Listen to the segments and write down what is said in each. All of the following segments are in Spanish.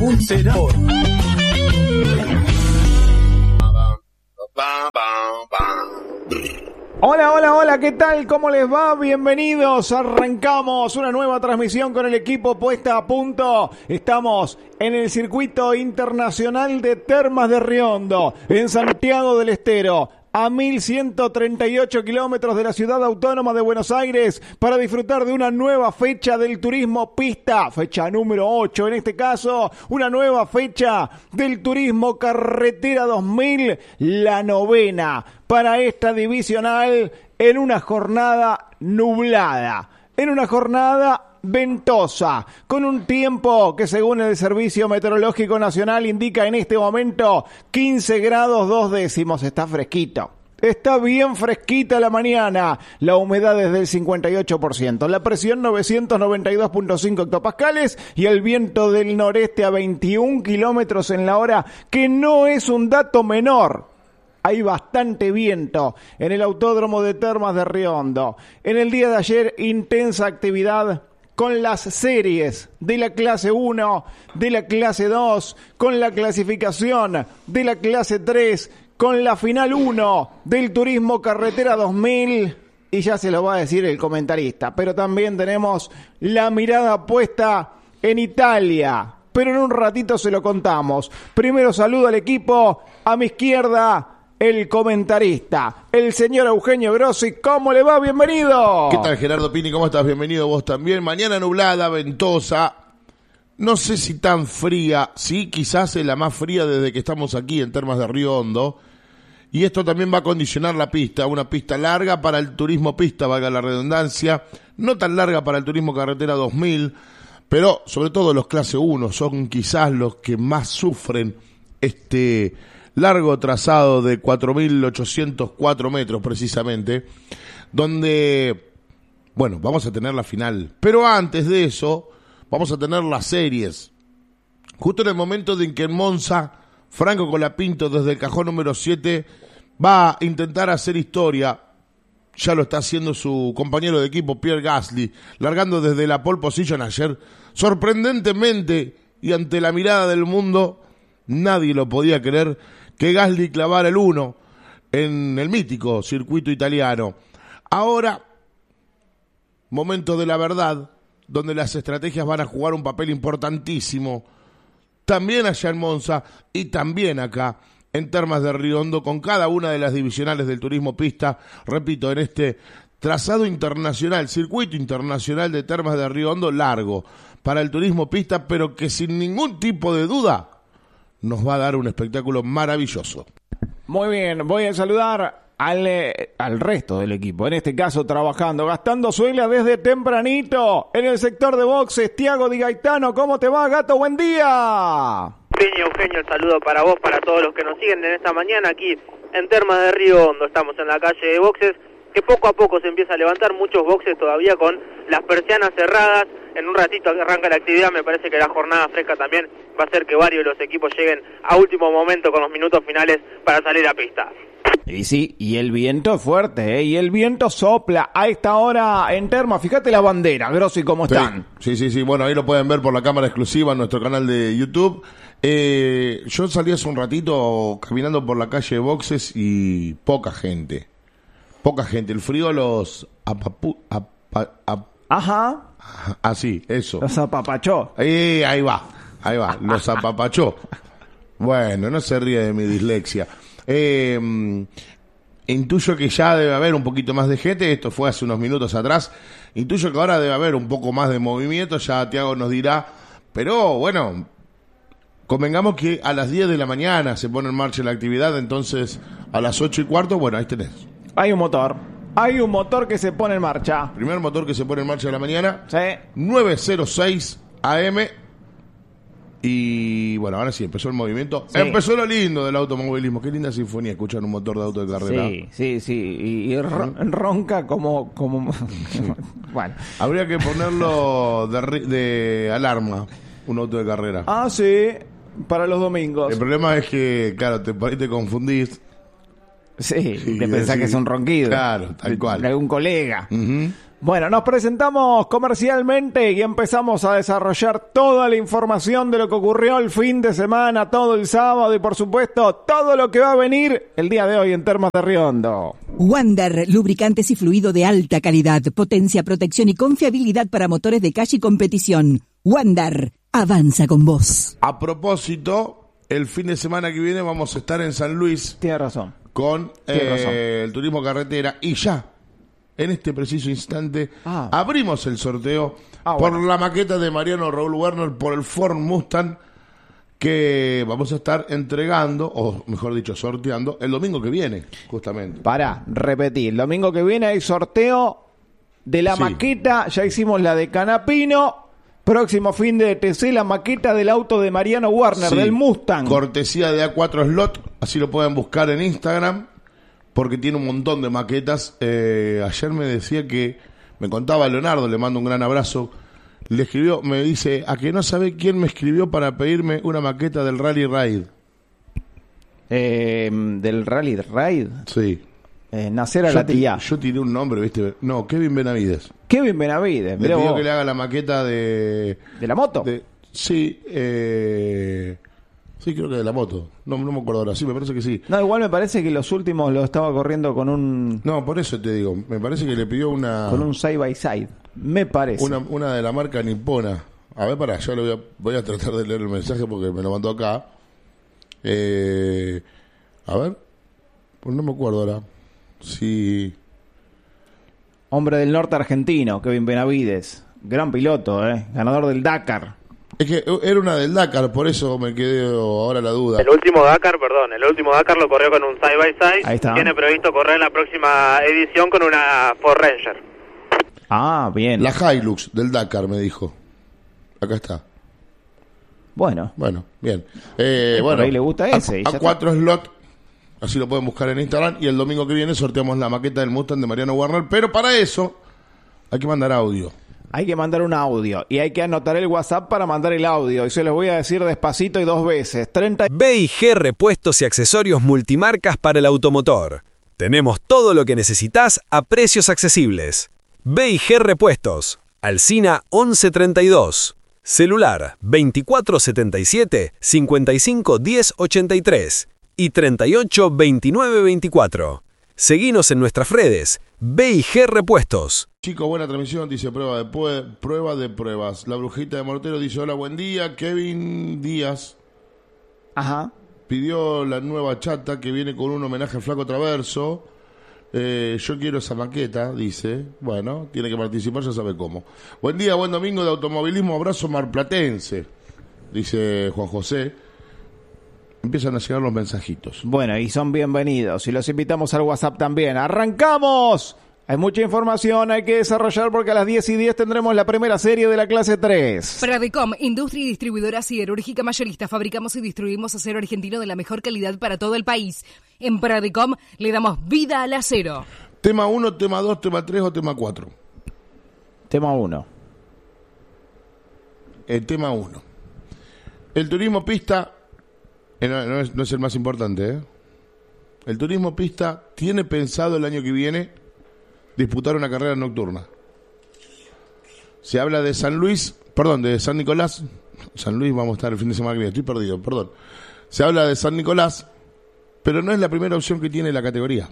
Hola, hola, hola, ¿qué tal? ¿Cómo les va? Bienvenidos, arrancamos una nueva transmisión con el equipo puesta a punto. Estamos en el circuito internacional de Termas de Riondo, en Santiago del Estero, a 1138 kilómetros de la ciudad autónoma de Buenos Aires, para disfrutar de una nueva fecha del turismo pista, fecha número 8 en este caso, una nueva fecha del turismo carretera 2000, la novena para esta divisional, en una jornada nublada, en una jornada ventosa, con un tiempo que según el Servicio Meteorológico Nacional indica en este momento 15 grados 2 décimos, está fresquito. Está bien fresquita la mañana, la humedad es del 58%, la presión 992.5 hectopascales y el viento del noreste a 21 kilómetros en la hora, que no es un dato menor. Hay bastante viento en el Autódromo de Termas de Riondo. En el día de ayer, intensa actividad con las series de la clase 1, de la clase 2, con la clasificación de la clase 3, con la final 1 del Turismo Carretera 2000, y ya se lo va a decir el comentarista, pero también tenemos la mirada puesta en Italia, pero en un ratito se lo contamos. Primero saludo al equipo, a mi izquierda, el comentarista, el señor Eugenio Grossi. ¿Cómo le va? Bienvenido. ¿Qué tal, Gerardo Pini? ¿Cómo estás? Bienvenido vos también. Mañana nublada, ventosa, no sé si tan fría, sí, quizás es la más fría desde que estamos aquí en Termas de Río Hondo. Y esto también va a condicionar la pista, una pista larga para el turismo pista, valga la redundancia, no tan larga para el turismo carretera 2000, pero sobre todo los clase 1 son quizás los que más sufren este largo trazado de 4.804 metros precisamente, donde, bueno, vamos a tener la final. Pero antes de eso, vamos a tener las series. Justo en el momento en que en Monza, Franco Colapinto desde el cajón número 7 va a intentar hacer historia. Ya lo está haciendo su compañero de equipo Pierre Gasly, largando desde la pole position ayer. Sorprendentemente, y ante la mirada del mundo, nadie lo podía creer, que Gasly clavara el 1 en el mítico circuito italiano. Ahora, momento de la verdad, donde las estrategias van a jugar un papel importantísimo, también allá en Monza y también acá en Termas de Río Hondo, con cada una de las divisionales del turismo pista, repito, en este trazado internacional, circuito internacional de Termas de Río Hondo, largo para el turismo pista, pero que sin ningún tipo de duda nos va a dar un espectáculo maravilloso. Muy bien, voy a saludar al resto del equipo, en este caso trabajando, gastando suela desde tempranito, en el sector de boxes, Tiago Di Gaetano. ¿Cómo te va, Gato? Buen día. Eugenio, el saludo para vos, para todos los que nos siguen en esta mañana aquí en Termas de Río Hondo. Estamos en la calle de boxes, que poco a poco se empieza a levantar, muchos boxes todavía con las persianas cerradas. En un ratito arranca la actividad, me parece que la jornada fresca también va a hacer que varios de los equipos lleguen a último momento con los minutos finales para salir a pista. Y sí, y el viento es fuerte, y el viento sopla a esta hora en Termas. Fíjate la bandera, Grossi, cómo están. Sí, bueno, ahí lo pueden ver por la cámara exclusiva en nuestro canal de YouTube. Yo salí hace un ratito caminando por la calle de boxes y poca gente. El frío los Ajá. Así, eso. Los apapachó. Ahí va, los apapachó. Bueno, no se ríe de mi dislexia. Intuyo que ya debe haber un poquito más de gente, esto fue hace unos minutos atrás. Intuyo que ahora debe haber un poco más de movimiento, ya Tiago nos dirá. Pero bueno, convengamos que a las 10 de la mañana se pone en marcha la actividad, entonces a las 8:15, bueno, ahí tenés. Hay un motor que se pone en marcha. Primer motor que se pone en marcha de la mañana. Sí. 9:06 AM. Y bueno, ahora sí, empezó el movimiento. Sí. Empezó lo lindo del automovilismo. Qué linda sinfonía escuchar un motor de auto de carrera. Sí. Y ronca como... Bueno. Habría que ponerlo de alarma, un auto de carrera. Ah, sí, para los domingos. El problema es que, claro, te confundís. Sí, te pensás que es un ronquido. Claro, tal cual. De algún colega. Uh-huh. Bueno, nos presentamos comercialmente y empezamos a desarrollar toda la información de lo que ocurrió el fin de semana, todo el sábado y por supuesto todo lo que va a venir el día de hoy en Termas de Río Hondo. Wander, lubricantes y fluido de alta calidad, potencia, protección y confiabilidad para motores de calle y competición. Wander, avanza con vos. A propósito, el fin de semana que viene vamos a estar en San Luis. Tienes razón. Con el turismo carretera y ya. En este preciso instante abrimos el sorteo por la maqueta de Mariano Raúl Werner por el Ford Mustang que vamos a estar entregando, o mejor dicho, sorteando el domingo que viene, justamente. Para repetir, el domingo que viene hay sorteo de la maqueta, ya hicimos la de Canapino, próximo fin de TC la maqueta del auto de Mariano Werner, del Mustang. Cortesía de A4 Slot, así lo pueden buscar en Instagram. Porque tiene un montón de maquetas. Ayer me decía me contaba Leonardo, le mando un gran abrazo. Le escribió, me dice, a que no sabe quién me escribió para pedirme una maqueta del Rally Raid. ¿Del Rally Raid? Sí. Nacer a la tía. Yo tiré un nombre, ¿viste? No, Kevin Benavides. Kevin Benavides. Le pidió que le haga la maqueta de... ¿De la moto? Sí, sí, creo que de la moto. No me acuerdo ahora. Sí, me parece que sí. No, igual me parece que los últimos lo estaba corriendo con un... No, por eso te digo. Me parece que le pidió una... Con un side by side. Me parece. Una de la marca nipona. A ver, pará, yo voy a tratar de leer el mensaje porque me lo mandó acá. A ver. Pues no me acuerdo ahora. Sí. Hombre del norte argentino, Kevin Benavides. Gran piloto, ganador del Dakar. Es que era una del Dakar, por eso me quedé ahora la duda. El último Dakar lo corrió con un side by side. Ahí está. Tiene previsto correr en la próxima edición con una Ford Ranger. Ah, bien. La Hilux del Dakar, me dijo. Acá está. Bueno, bien. Por ahí le gusta ese. A 4 slot, así lo pueden buscar en Instagram. Y el domingo que viene sorteamos la maqueta del Mustang de Mariano Werner. Pero para eso hay que mandar audio. Hay que mandar un audio y hay que anotar el WhatsApp para mandar el audio. Y se los voy a decir despacito y 2 veces. B&G Repuestos y Accesorios Multimarcas para el automotor. Tenemos todo lo que necesitas a precios accesibles. B&G Repuestos. Alsina 1132. Celular 2477 55 10 83 y 38 29 24. Seguinos en nuestras redes, B&G Repuestos. Chico, buena transmisión, dice prueba de pruebas. La brujita de Mortero dice, hola, buen día. Kevin Díaz pidió la nueva chata que viene con un homenaje al Flaco Traverso. Yo quiero esa maqueta, dice. Bueno, tiene que participar, ya sabe cómo. Buen día, buen domingo de automovilismo, abrazo marplatense, dice Juan José. Empiezan a llegar los mensajitos. Bueno, y son bienvenidos. Y los invitamos al WhatsApp también. ¡Arrancamos! Hay mucha información, hay que desarrollar porque a las 10:10 tendremos la primera serie de la clase 3. Pradecom, industria y distribuidora siderúrgica mayorista. Fabricamos y distribuimos acero argentino de la mejor calidad para todo el país. En Pradecom le damos vida al acero. Tema 1, tema 2, tema 3 o tema 4. Tema 1. El tema 1. El turismo pista... No es el más importante, El turismo pista tiene pensado el año que viene disputar una carrera nocturna. Se habla de San Nicolás. San Luis vamos a estar el fin de semana que viene, estoy perdido, perdón. Se habla de San Nicolás, pero no es la primera opción que tiene la categoría.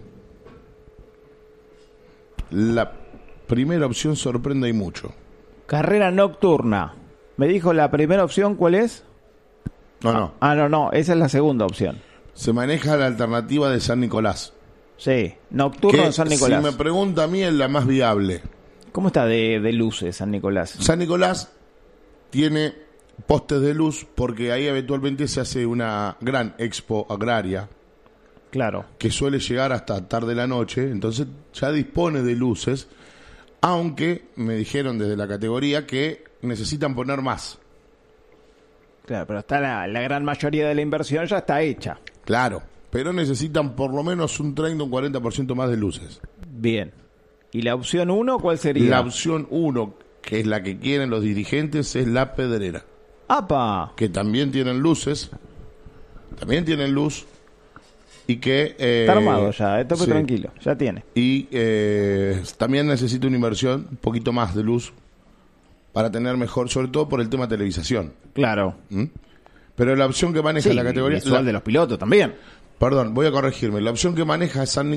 La primera opción sorprende y mucho. Carrera nocturna. ¿Me dijo la primera opción cuál es? No. No, esa es la segunda opción. Se maneja la alternativa de San Nicolás. Sí, nocturno en San Nicolás. Si me pregunta a mí, es la más viable. ¿Cómo está de luces San Nicolás? San Nicolás tiene postes de luz porque ahí eventualmente se hace una gran expo agraria. Claro. Que suele llegar hasta tarde de la noche, entonces ya dispone de luces, aunque me dijeron desde la categoría que necesitan poner más. Claro, pero está la gran mayoría de la inversión ya está hecha. Claro, pero necesitan por lo menos un 30 o un 40% más de luces. Bien. ¿Y la opción 1 cuál sería? La opción 1, que es la que quieren los dirigentes, es La Pedrera. ¡Apa! Que también tienen luces, también tienen luz, y que... Está armado ya, tope sí. tranquilo, ya tiene. Y también necesita una inversión, un poquito más de luz, para tener mejor, sobre todo por el tema televisación. Claro. Pero la opción que maneja Sí, la categoría... visual de los pilotos también. Perdón, voy a corregirme. La opción que maneja San